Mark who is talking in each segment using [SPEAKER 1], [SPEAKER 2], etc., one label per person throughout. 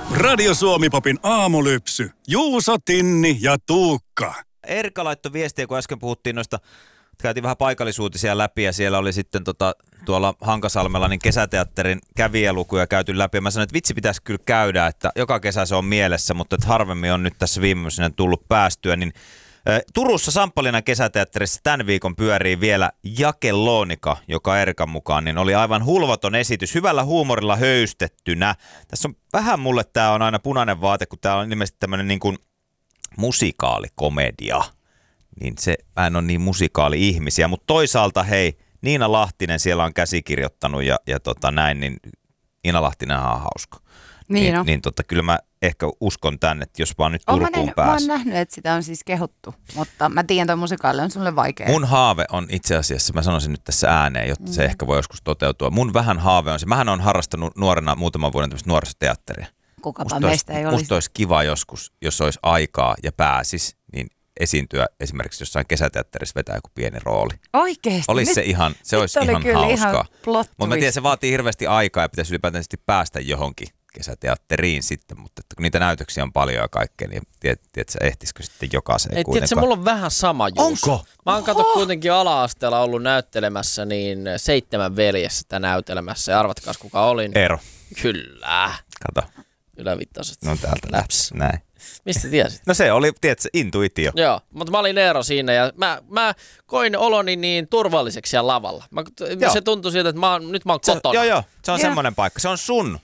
[SPEAKER 1] Radio Suomi-popin aamulypsy. Juuso, Tinni ja Tuukka.
[SPEAKER 2] Erika laittoi viestiä, kun äsken puhuttiin noista, käytiin vähän paikallisuutisia läpi ja siellä oli sitten tuolla Hankasalmella niin kesäteatterin kävijälukuja käyty läpi. Ja mä sanoin, että vitsi pitäisi kyllä käydä, että joka kesä se on mielessä, mutta että harvemmin on nyt tässä viime vuosina tullut päästyä. Niin Turussa Samppalinan kesäteatterissa tämän viikon pyörii vielä Jakellonika, joka Erikan mukaan niin oli aivan hulvaton esitys, hyvällä huumorilla höystettynä. Tässä on vähän mulle, tää on aina punainen vaate, kun tää on ilmeisesti tämmöinen niin kuin musikaalikomedia. Niin se, mä en ole niin musikaali-ihmisiä, mutta toisaalta hei, Niina Lahtinen siellä on käsikirjoittanut ja näin, niin Niina Lahtinenhan on hauska. Niin kyllä mä ehkä uskon tänne, että jos vaan nyt Turkuun pääsee.
[SPEAKER 3] Mä oon nähnyt, että sitä on siis kehuttu, mutta mä tiedän, että musikaali on sulle vaikea.
[SPEAKER 2] Mun haave on itse asiassa, mä sanoisin nyt tässä ääneen, jotta se ehkä voi joskus toteutua. Mun vähän haave on se, mähän on harrastanut nuorena muutaman vuoden tämmöistä nuorisoteatteria.
[SPEAKER 3] Kukapa meistä ei olisi.
[SPEAKER 2] Musta olisi kiva joskus, jos olisi aikaa ja pääsis, niin esiintyä esimerkiksi jossain kesäteatterissa vetää joku pieni rooli.
[SPEAKER 3] Oikeesti?
[SPEAKER 2] Olisi se ihan, se olisi ihan hauskaa. Mutta mä tiedän, se vaatii hirveästi aikaa ja pitäisi ylipäätään päästä johonkin kesäteatteriin sitten, mutta kun niitä näytöksiä on paljon ja kaikkea, niin tiedätkö, ehtisikö sitten jokaiseen kuitenkaan?
[SPEAKER 4] Tiedätkö, mulla on vähän sama just.
[SPEAKER 2] Onko?
[SPEAKER 4] Mä oon kuitenkin ala-asteella ollut näyttelemässä niin 7 veljessä tätä näytelemässä ja arvatkaas kuka olin.
[SPEAKER 2] Eero.
[SPEAKER 4] Kyllä.
[SPEAKER 2] Kato.
[SPEAKER 4] Ylävittaset.
[SPEAKER 2] No täältä läps. Näin.
[SPEAKER 4] Mistä tiesit?
[SPEAKER 2] No se oli, tiedätkö, intuitio.
[SPEAKER 4] Joo, mutta mä olin Eero siinä ja mä koin oloni niin turvalliseksi siellä lavalla. Se tuntui siltä, että nyt mä oon kotona.
[SPEAKER 2] Joo, se on semmoinen paikka. Se on sun.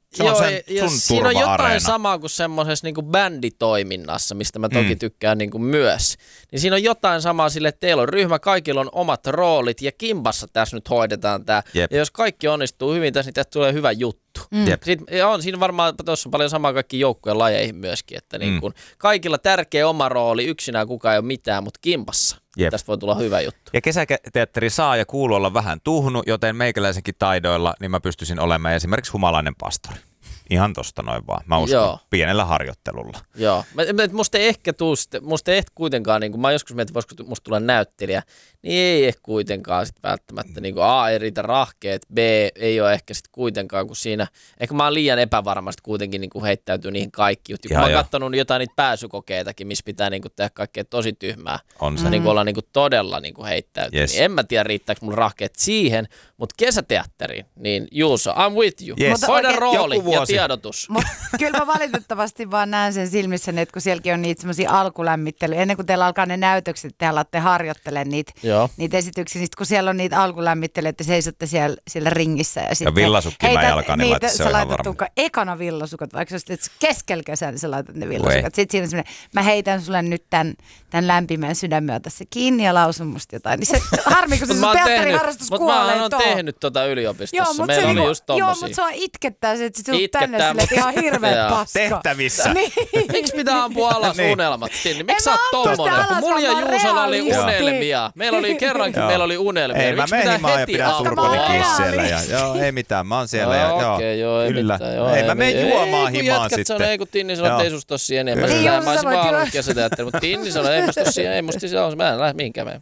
[SPEAKER 4] Siinä on jotain samaa kuin semmoisessa niinku bänditoiminnassa, mistä mä toki tykkään niinku myös. Niin siinä on jotain samaa sille, että teillä on ryhmä, kaikilla on omat roolit ja kimpassa tässä nyt hoidetaan tämä. Ja jos kaikki onnistuu hyvin tässä, niin tästä tulee hyvä juttu. Siinä varmaan tuossa on paljon samaa kaikkiin joukkueen lajeihin myöskin, että niin kun kaikilla tärkeä oma rooli, yksinään kukaan ei ole mitään, mutta kimpassa. Tästä voi tulla hyvä juttu.
[SPEAKER 2] Ja kesäteatteri saa ja kuuluu olla vähän tuhnu, joten meikäläisenkin taidoilla niin mä pystyisin olemaan esimerkiksi humalainen pastori. Ihan tosta noin vaan. Mä uskon pienellä harjoittelulla.
[SPEAKER 4] Joo. Musta ei ehkä kuitenkaan, niin kun mä joskus mietin, voisiko musta tulla näyttelijä, niin ei ehkä kuitenkaan sit välttämättä, niin kuin A, ei riitä rahkeet, B, ei ole ehkä sit kuitenkaan, kun siinä, ehkä mä oon liian epävarmasti kuitenkin niin kuin heittäytyy niihin kaikkiin. Kun mä oon katsonut jotain niitä pääsykokeitakin, missä pitää niin kuin tehdä kaikkea tosi tyhmää. On se. Niin kuin olla niin kuin todella niin kuin heittäytyy. Yes. Niin en mä tiedä, riittääkö mun rahkeet siihen, mutta kesäteatteriin, niin Juuso, I'm with you. Yes. Hoida rooli ja tiedotus.
[SPEAKER 3] Kyllä mä valitettavasti vaan näen sen silmissäni, että kun sielläkin on niitä semmoisia alkulämmittelyjä, ennen kuin teillä alkaa ne näytökset, te alatte harjoittelemaan niitä esityksiä, niin kun siellä on niitä alkulämmittelyjä, että seisotte siellä ringissä. Ja
[SPEAKER 2] villasukki mä jalkaan, niin laitat se on ihan varma.
[SPEAKER 3] Ekana villasukat, vaikka jos olet keskellä kesää, niin sä laitat ne villasukat. Sitten siinä on semmoinen, mä heitän sulle nyt tämän lämpimän sydämellä tässä kiinni ja lausun musta jotain. Niin se harmi, kun se sun teatteriharrastus kuolee.
[SPEAKER 4] Mä oon tehnyt yliopistossa. Meillä oli just tommosia.
[SPEAKER 3] Joo, mutta sua itkettää se, että sä tulet tänne silleen, että ihan hirveä paska.
[SPEAKER 2] Tehtävissä.
[SPEAKER 3] Niin.
[SPEAKER 4] Miksi pitää ampua alas unelmat? Miksi sä oot tommonen? Mulla ja Juusolla oli unelmia. Meillä oli kerrankin, meillä oli unelmia.
[SPEAKER 2] Ei, mä menen himaan ja pidän Turkulikin siellä. Joo, ei mitään, mä oon siellä.
[SPEAKER 4] Okei, joo, ei mitään.
[SPEAKER 2] Ei, mä menen juomaan himaan sitten.
[SPEAKER 4] Ei, kun Tinni sanoi, että ei susta ole siihen enemmän. Mä olisin vaan halunnut kesäteatteri, mutta Tinni sanoi, ei musta ole siihen, ei musta siihen, mä en lähde mihinkään meen.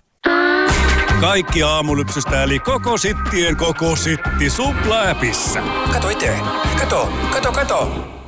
[SPEAKER 1] Kaikki aamulypsystä eli koko sittien koko sitti Supla-appissa.
[SPEAKER 5] Kato itse. Kato.